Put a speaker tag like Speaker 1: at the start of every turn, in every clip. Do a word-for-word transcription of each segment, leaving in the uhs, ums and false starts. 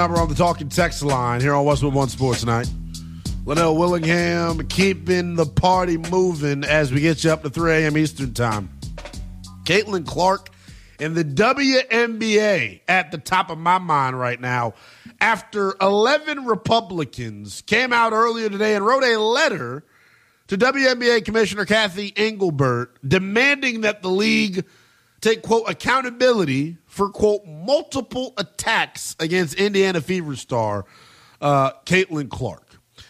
Speaker 1: We're on the Talking Text line here on Westwood One Sports Night. Linnell Willingham keeping the party moving as we get you up to three a.m. Eastern time. Caitlin Clark in the W N B A at the top of my mind right now after eleven Republicans came out earlier today and wrote a letter to W N B A Commissioner Kathy Engelbert demanding that the league take, quote, accountability for, quote, multiple attacks against Indiana Fever star uh, Caitlin Clark.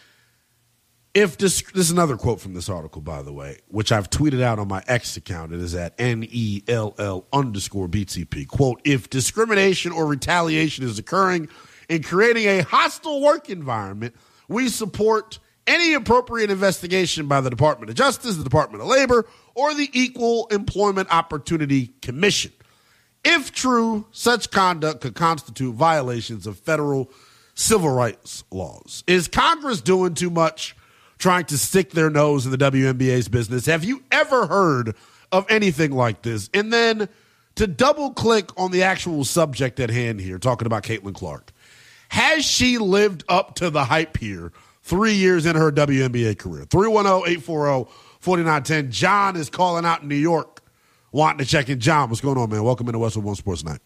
Speaker 1: If this, this is another quote from this article, by the way, which I've tweeted out on my X account. It is at N E L L underscore B T P. Quote, if discrimination or retaliation is occurring in creating a hostile work environment, we support any appropriate investigation by the Department of Justice, the Department of Labor, or the Equal Employment Opportunity Commission. If true, such conduct could constitute violations of federal civil rights laws. Is Congress doing too much trying to stick their nose in the W N B A's business? Have you ever heard of anything like this? And then to double click on the actual subject at hand here, talking about Caitlin Clark. Has she lived up to the hype here three years in her W N B A career? three one zero, eight four zero, four nine one zero. John is calling out in New York, wanting to check in. John, what's going on, man? Welcome into Westwood One Sports Night.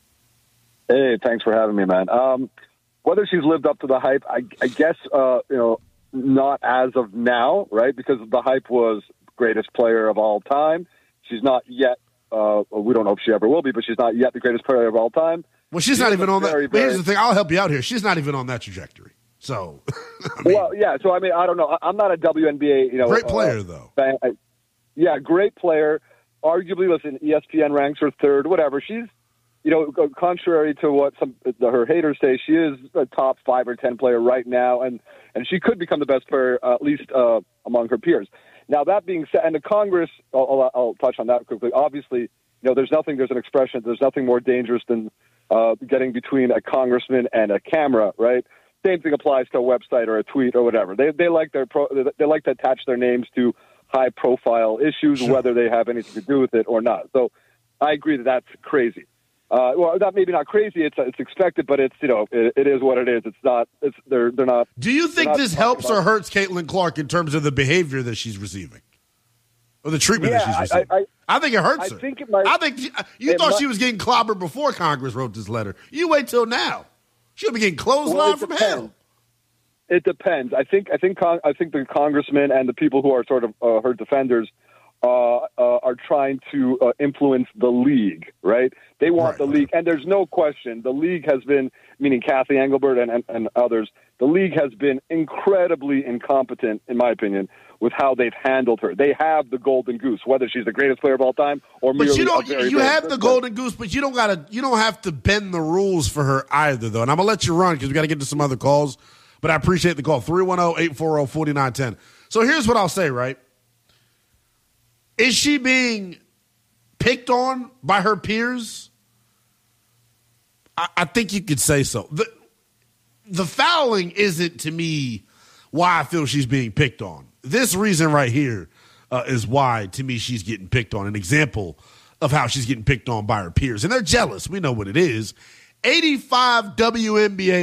Speaker 2: Hey, thanks for having me, man. Um, whether she's lived up to the hype, I, I guess, uh, you know, not as of now, right? Because the hype was greatest player of all time. She's not yet, uh, we don't know if she ever will be, but she's not yet the greatest player of all time.
Speaker 1: Well, she's
Speaker 2: she
Speaker 1: not even on
Speaker 2: very,
Speaker 1: that. But here's
Speaker 2: very,
Speaker 1: the thing. I'll help you out here. She's not even on that trajectory. So, I mean,
Speaker 2: well, yeah. So, I mean, I don't know. I'm not a W N B A, you know.
Speaker 1: Great player,
Speaker 2: uh,
Speaker 1: though.
Speaker 2: Fan. I, yeah, great player. Arguably, listen, E S P N ranks her third, whatever. She's, you know, contrary to what some her haters say, she is a top five or ten player right now, and, and she could become the best player, uh, at least uh, among her peers. Now, that being said, and the Congress, I'll, I'll, I'll touch on that quickly. Obviously, you know, there's nothing, there's an expression, there's nothing more dangerous than uh, getting between a congressman and a camera, right? Same thing applies to a website or a tweet or whatever. They they like their pro, they like to attach their names to high profile issues,
Speaker 1: sure,
Speaker 2: whether they have anything to do with it or not. So I agree that that's crazy. Uh, well, that maybe not crazy. It's it's expected, but it's you know it, it is what it is. It's not. It's they're they're not.
Speaker 1: Do you think this helps or
Speaker 2: about,
Speaker 1: hurts Caitlin Clark in terms of the behavior that she's receiving, or the treatment
Speaker 2: yeah,
Speaker 1: that she's receiving?
Speaker 2: I, I,
Speaker 1: I think it hurts
Speaker 2: I
Speaker 1: her.
Speaker 2: think it might.
Speaker 1: I think you thought
Speaker 2: might,
Speaker 1: she was getting clobbered before Congress wrote this letter. You wait till now. She'll be getting clotheslined
Speaker 2: well,
Speaker 1: from
Speaker 2: depends.
Speaker 1: hell.
Speaker 2: It depends. I think I think I think the congressmen and the people who are sort of uh, her defenders uh, uh, are trying to uh, influence the league, right? They want
Speaker 1: right,
Speaker 2: the
Speaker 1: right.
Speaker 2: league, and there's no question the league has been, meaning Kathy Engelbert and, and, and others, the league has been incredibly incompetent, in my opinion, with how they've handled her. They have the golden goose, whether she's the greatest player of all time or merely
Speaker 1: But you don't.
Speaker 2: a very,
Speaker 1: you
Speaker 2: very
Speaker 1: have
Speaker 2: good
Speaker 1: the
Speaker 2: player.
Speaker 1: golden goose, but you don't gotta. You don't have to bend the rules for her either, though. And I'm gonna let you run because we got to get to some other calls. But I appreciate the call. three one zero, eight four zero, four nine one zero. So here's what I'll say, right? Is she being picked on by her peers? I, I think you could say so. The, the fouling isn't, to me, why I feel she's being picked on. This reason right here uh, is why, to me, she's getting picked on. An example of how she's getting picked on by her peers. And they're jealous. We know what it is. eighty-five W N B A